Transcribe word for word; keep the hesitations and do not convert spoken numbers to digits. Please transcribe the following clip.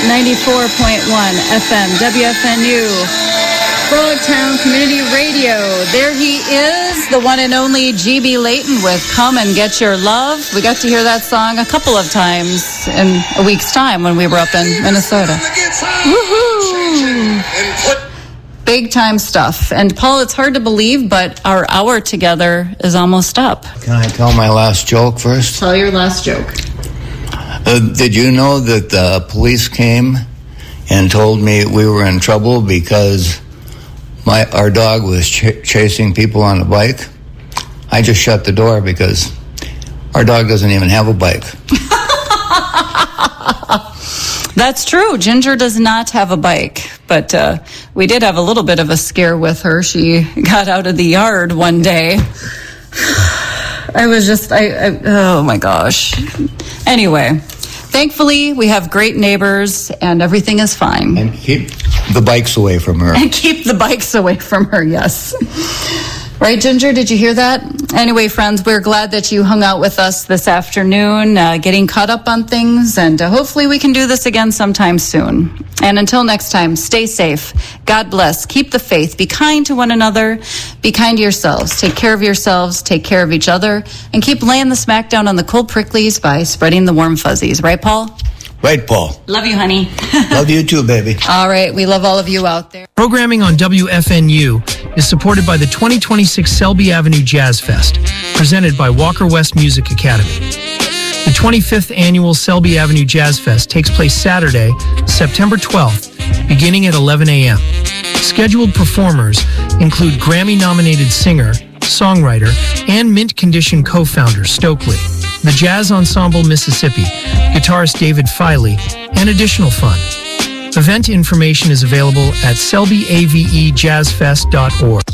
ninety-four point one F M, W F N U, Frogtown Community Radio. There he is, the one and only G B Layton with Come and Get Your Love. We got to hear that song a couple of times in a week's time when we were up in Minnesota. Woohoo! Big time stuff. And Paul, it's hard to believe, but our hour together is almost up. Can I tell my last joke first? Tell your last joke. Uh, did you know that the police came and told me we were in trouble because my our dog was ch- chasing people on a bike? I just shut the door because our dog doesn't even have a bike. That's true. Ginger does not have a bike, but uh, we did have a little bit of a scare with her. She got out of the yard one day. I was just, I, I oh my gosh. Anyway, thankfully we have great neighbors and everything is fine. And keep the bikes away from her. And keep the bikes away from her, yes. Right, Ginger? Did you hear that? Anyway, friends, we're glad that you hung out with us this afternoon, uh, getting caught up on things, and uh, hopefully we can do this again sometime soon. And until next time, stay safe. God bless. Keep the faith. Be kind to one another. Be kind to yourselves. Take care of yourselves. Take care of each other. And keep laying the smackdown on the cold pricklies by spreading the warm fuzzies. Right, Paul? Right, Paul. Love you, honey. Love you too, baby. All right. We love all of you out there. Programming on W F N U is supported by the twenty twenty-six Selby Avenue Jazz Fest, presented by Walker West Music Academy. The twenty-fifth Annual Selby Avenue Jazz Fest takes place Saturday, September twelfth, beginning at eleven a.m. Scheduled performers include Grammy-nominated singer, songwriter, and Mint Condition co-founder Stokely, the Jazz Ensemble Mississippi, guitarist David Filey, and additional fun. Event information is available at selby a v e jazz fest dot org.